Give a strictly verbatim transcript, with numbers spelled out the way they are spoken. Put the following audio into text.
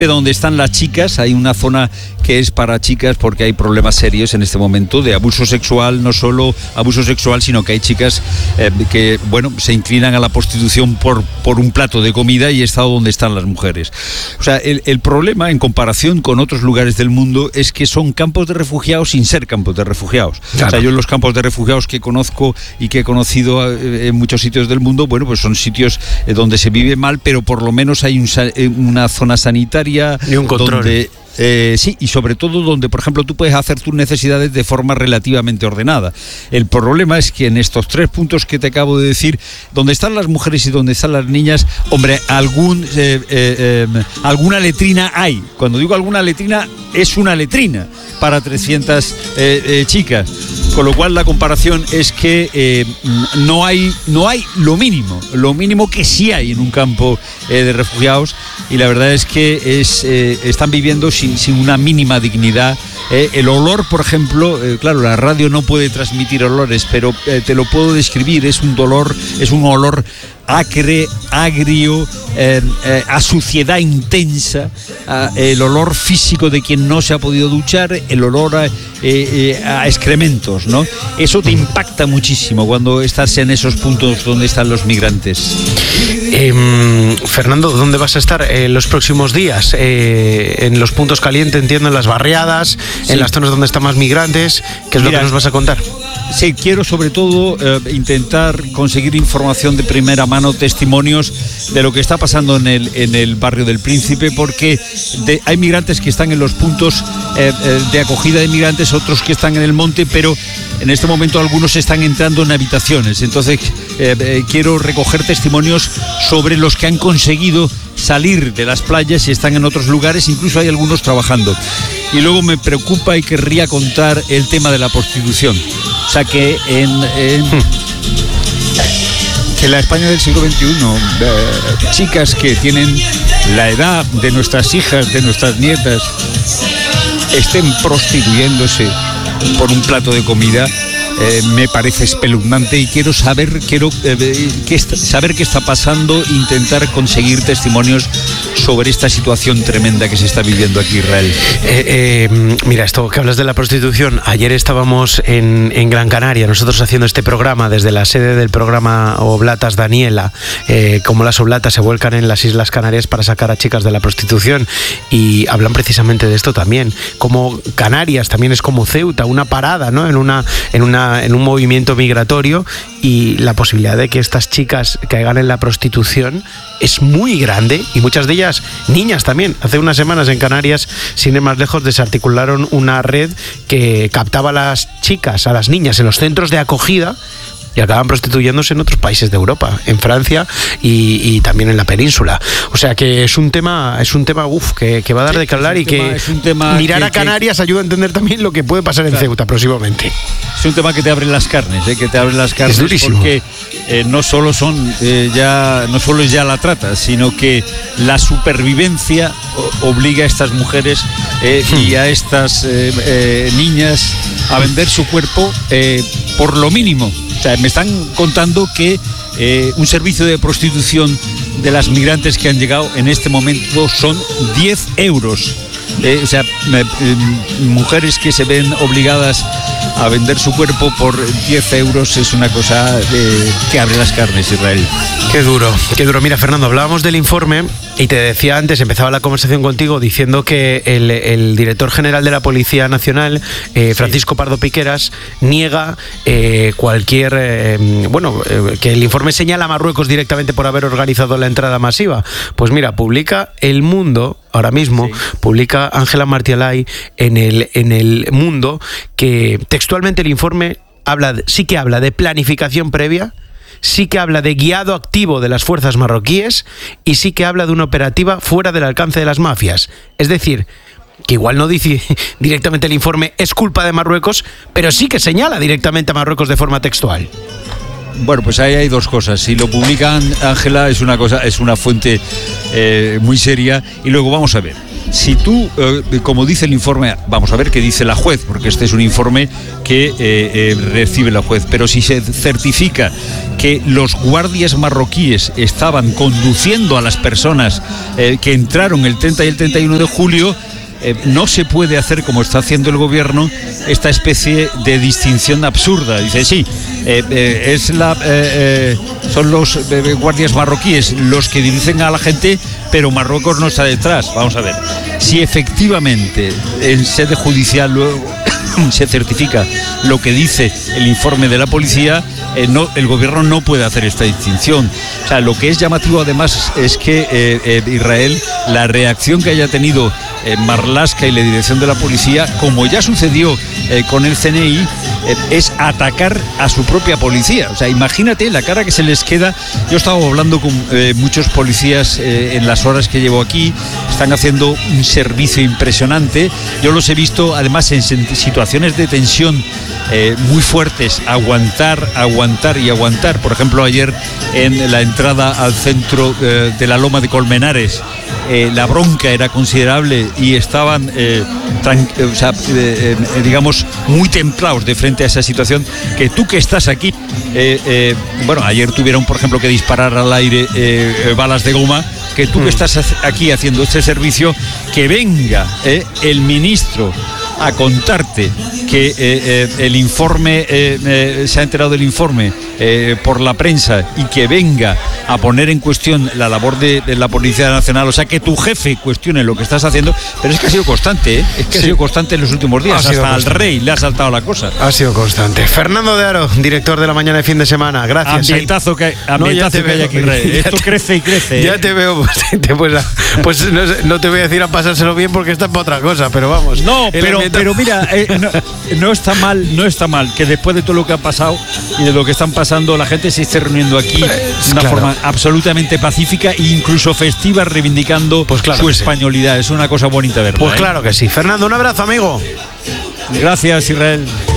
donde están las chicas, hay una zona que es para chicas porque hay problemas serios en este momento de abuso sexual, no solo abuso sexual, sino que hay chicas eh, que, bueno, se inclinan a la prostitución por, por un plato de comida y está donde están las mujeres. O sea, el, el problema en comparación con otros lugares del mundo es que son campos de refugiados sin ser campos de refugiados. Claro. O sea, yo los campos de refugiados que conozco y que he conocido en muchos sitios del mundo, bueno, pues son sitios donde se vive mal, pero por lo menos hay un, una zona sanitaria y un control. Donde, eh, sí, y sobre todo donde, por ejemplo, tú puedes hacer tus necesidades de forma relativamente ordenada. El problema es que en estos tres puntos que te acabo de decir, donde están las mujeres y donde están las niñas, hombre, algún, eh, eh, eh, alguna letrina hay. Cuando digo alguna letrina, es una letrina para trescientas eh, eh, chicas. Con lo cual la comparación es que eh, no hay no hay lo mínimo, lo mínimo que sí hay en un campo eh, de refugiados, y la verdad es que es eh, están viviendo sin, sin una mínima dignidad. Eh, el olor, por ejemplo, eh, claro, la radio no puede transmitir olores, pero eh, te lo puedo describir, es un dolor, es un olor acre, agrio, eh, eh, a suciedad intensa, a, el olor físico de quien no se ha podido duchar, el olor a, eh, eh, a excrementos, ¿no? Eso te impacta muchísimo cuando estás en esos puntos donde están los migrantes. Eh, Fernando, ¿dónde vas a estar en eh, los próximos días? Eh, en los puntos calientes, entiendo, en las barriadas, sí, en las zonas donde están más migrantes. ¿Qué es Mira, lo que nos vas a contar? Sí, quiero sobre todo eh, intentar conseguir información de primera mano, testimonios de lo que está pasando en el, en el barrio del Príncipe, porque de, hay migrantes que están en los puntos eh, eh, de acogida de migrantes, otros que están en el monte, pero en este momento algunos están entrando en habitaciones. Entonces eh, eh, quiero recoger testimonios sobre los que han conseguido salir de las playas y están en otros lugares, incluso hay algunos trabajando. Y luego me preocupa y querría contar el tema de la prostitución. O sea que en, en, que en la España del siglo veintiuno, eh, chicas que tienen la edad de nuestras hijas, de nuestras nietas, estén prostituyéndose por un plato de comida, Eh, me parece espeluznante, y quiero saber quiero eh, qué está, saber qué está pasando, intentar conseguir testimonios sobre esta situación tremenda que se está viviendo aquí en Israel. Eh, eh, mira, esto que hablas de la prostitución, ayer estábamos en, en Gran Canaria, nosotros haciendo este programa desde la sede del programa Oblatas Daniela, eh, como las oblatas se vuelcan en las Islas Canarias para sacar a chicas de la prostitución, y hablan precisamente de esto también, como Canarias también es como Ceuta, una parada, ¿no? En una, en una en un movimiento migratorio, y la posibilidad de que estas chicas caigan en la prostitución es muy grande, y muchas de ellas niñas también. Hace unas semanas en Canarias, sin ir más lejos, desarticularon una red que captaba a las chicas, a las niñas en los centros de acogida, y acaban prostituyéndose en otros países de Europa, en Francia y, y también en la península. O sea que es un tema, es un tema uf, que, que va a dar sí, de qué hablar, y tema, que mirar que, a Canarias que... ayuda a entender también lo que puede pasar en claro. Ceuta próximamente. Es un tema que te abre las carnes, ¿eh? que te abre las carnes, es durísimo. Porque eh, no solo son eh, ya no solo es ya la trata, sino que la supervivencia o, obliga a estas mujeres eh, hmm. y a estas eh, eh, niñas a vender su cuerpo eh, por lo mínimo. O sea, me están contando que eh, un servicio de prostitución de las migrantes que han llegado en este momento son diez euros. Eh, o sea, me, eh, mujeres que se ven obligadas a vender su cuerpo por diez euros es una cosa eh, que abre las carnes, Israel. Qué duro, qué duro. Mira, Fernando, hablábamos del informe y te decía antes, empezaba la conversación contigo diciendo que el, el director general de la Policía Nacional, eh, Francisco sí. Pardo Piqueras, niega eh, cualquier, eh, bueno, eh, que el informe señala a Marruecos directamente por haber organizado la entrada masiva. Pues mira, publica El Mundo, ahora mismo, sí. publica Ángela Martialay en el, en el Mundo, que textualmente el informe habla, sí que habla de planificación previa, sí que habla de guiado activo de las fuerzas marroquíes, y sí que habla de una operativa fuera del alcance de las mafias. Es decir, que igual no dice directamente el informe es culpa de Marruecos, pero sí que señala directamente a Marruecos de forma textual. Bueno, pues ahí hay dos cosas. Si lo publica Ángela es una cosa, es una fuente eh, muy seria, y luego vamos a ver. si tú, eh, como dice el informe, vamos a ver qué dice la juez, porque este es un informe que eh, eh, recibe la juez, pero si se certifica que los guardias marroquíes estaban conduciendo a las personas eh, que entraron el treinta y el treinta y uno de julio, Eh, no se puede hacer, como está haciendo el gobierno, esta especie de distinción absurda. Dice, sí, eh, eh, es la, eh, eh, son los eh, guardias marroquíes los que dirigen a la gente, pero Marruecos no está detrás. Vamos a ver, si efectivamente en sede judicial luego se certifica lo que dice el informe de la policía, eh, no, el gobierno no puede hacer esta distinción. O sea, lo que es llamativo además es que eh, eh, Israel, la reacción que haya tenido eh, Marlaska y la dirección de la policía, como ya sucedió eh, con el C N I, eh, es atacar a su propia policía. O sea, imagínate la cara que se les queda. Yo estaba hablando con eh, muchos policías eh, en las horas que llevo aquí, están haciendo un servicio impresionante. Yo los he visto además en situaciones de tensión eh, muy fuertes, aguantar, aguantar y aguantar. Por ejemplo, ayer en la entrada al centro eh, de la Loma de Colmenares, eh, la bronca era considerable y estaban, eh, tran- o sea, eh, eh, digamos, muy templados de frente a esa situación. Que tú que estás aquí, eh, eh, bueno, ayer tuvieron, por ejemplo, que disparar al aire eh, eh, balas de goma. Que tú que estás aquí haciendo este servicio, que venga eh, el ministro a contarte que eh, eh, el informe, eh, eh, se ha enterado del informe eh, por la prensa, y que venga a poner en cuestión la labor de, de la Policía Nacional, o sea, que tu jefe cuestione lo que estás haciendo. Pero es que ha sido constante, ¿eh? es que sí. ha sido constante en los últimos días, hasta al rey le ha saltado la cosa. Ha sido constante. Fernando de Aro, director de La Mañana de Fin de Semana, gracias. Ambientazo que, ambientazo no, que hay aquí, Rey. Esto te, crece y crece. Ya ¿eh? te veo, pues, te, pues, pues no, no te voy a decir a pasárselo bien porque está para otra cosa, pero vamos. No, pero, pero mira, eh, no, no está mal, no está mal que después de todo lo que ha pasado y de lo que están pasando, la gente se esté reuniendo aquí pues, de una claro. forma absolutamente pacífica e incluso festiva, reivindicando pues claro su españolidad. Sí. Es una cosa bonita, ¿verdad? Pues ¿eh? claro que sí. Fernando, un abrazo, amigo. Gracias, Israel.